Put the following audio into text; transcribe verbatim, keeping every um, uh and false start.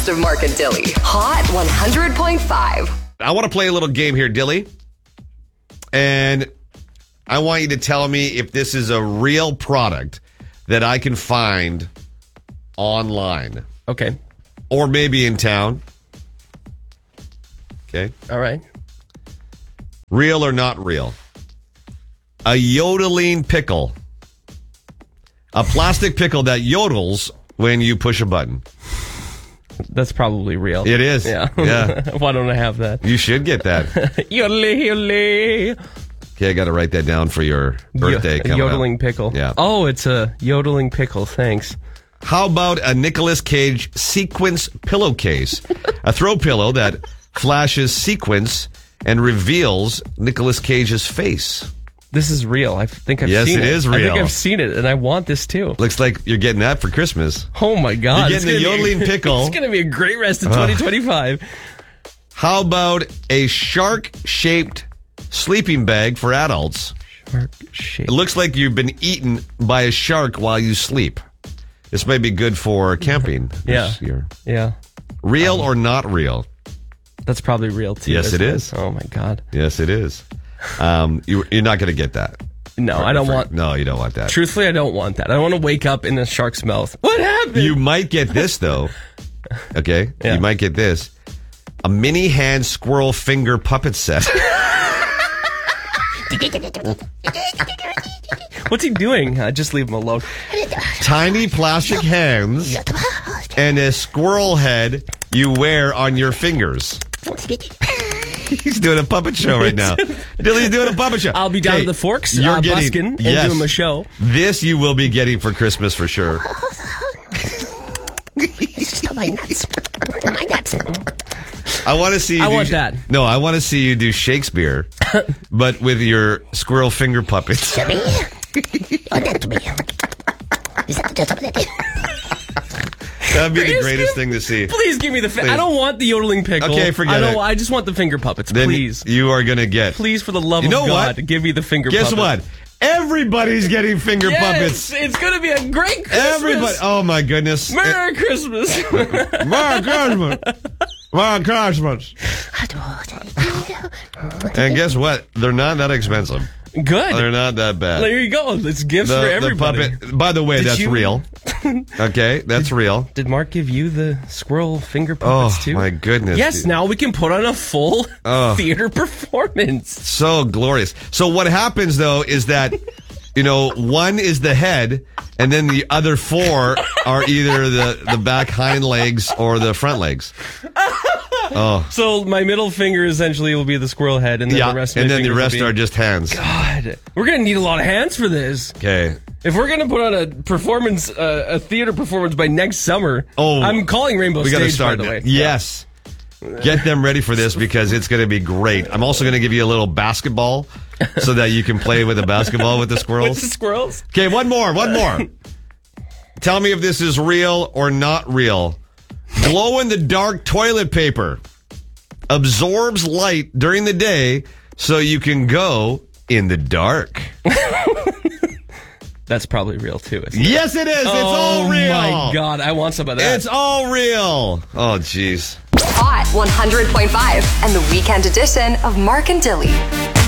best of Mark and Dilly. Hot one hundred point five. I want to play a little game here, Dilly. And I want you to tell me if this is a real product that I can find online. Okay. Or maybe in town. Okay. All right. Real or not real? A yodeling pickle. A plastic pickle that yodels when you push a button. That's probably real. It is. Yeah. Yeah. Why don't I have that? You should get that. Yodely, yodely. Okay, I got to write that down for your birthday. Yo- coming yodeling up. pickle. Yeah. Oh, it's a yodeling pickle. Thanks. How about a Nicolas Cage sequence pillowcase? A throw pillow that flashes sequence and reveals Nicolas Cage's face. This is real. I think I've Yes, seen it it. is I think real. I've seen it, and I want this too. Looks like you're getting that for Christmas. Oh my God. You're getting It's the gonna be- yodeling pickle. It's going to be a great rest of twenty twenty-five. How about a shark-shaped sleeping bag for adults? Shark shape. It looks like you've been eaten by a shark while you sleep. This may be good for camping Yeah. this year. Yeah. Real or not real? That's probably real too. Yes, isn't it is. Oh my God. Yes, it is. Um, you, you're not going to get that. No, For- I don't for- want. No, you don't want that. Truthfully, I don't want that. I don't want to wake up in a shark's mouth. What happened? You might get this, though. Okay? Yeah. You might get this. A mini hand squirrel finger puppet set. What's he doing? Uh, just leave him alone. Tiny plastic hands and a squirrel head you wear on your fingers. He's doing a puppet show right now. Dilly's doing a puppet show. I'll be down Okay, at the Forks, you're uh, getting- busking, and yes. doing my show. This you will be getting for Christmas for sure. I want to see you I do, want that. No, I want to see you do Shakespeare, but with your squirrel finger puppets. That'd be the Please greatest give- thing to see. Please give me the. Fi- Please. I don't want the yodeling pickle. Okay, forget I don't. it. I just want the finger puppets. Then Please, you are going to get. please, for the love You know of God, what? give me the finger. Guess puppet. what? Everybody's getting finger Yes, puppets. it's gonna be a great Christmas. Everybody. Oh my goodness. Merry Christmas. Merry Christmas. Merry Christmas. And guess what? They're not that expensive. Good. They're not that bad. There you go. It's gifts The, for the everybody. puppet. By the way, Did that's you- real. Okay, that's real. Did Mark give you the squirrel finger Oh puppets too? my goodness. Yes. Now we can put on a full Oh. theater performance. So glorious. So what happens though is that, you know, one is the head, and then the other four are either the the back hind legs or the front legs. Oh, So my middle finger essentially will be the squirrel head, and then yeah. the rest. Of And my then the fingers will rest be- are just hands. God, we're gonna need a lot of hands for this. Okay. If we're gonna put on a performance, uh, a theater performance by next summer, Oh, I'm calling Rainbow We got to Stage. start. By the way, Yes. Get them ready for this because it's going to be great. I'm also going to give you a little basketball so that you can play with the basketball with the with squirrels. the squirrels. Okay, one more, one more. Tell me if this is real or not real. Glow in the dark toilet paper absorbs light during the day so you can go in the dark. That's probably real too. Isn't it? Yes, it is. It's all Oh real. my God, I want some of that. It's all real. Oh, jeez. Hot one hundred point five and the weekend edition of Mark and Dilly.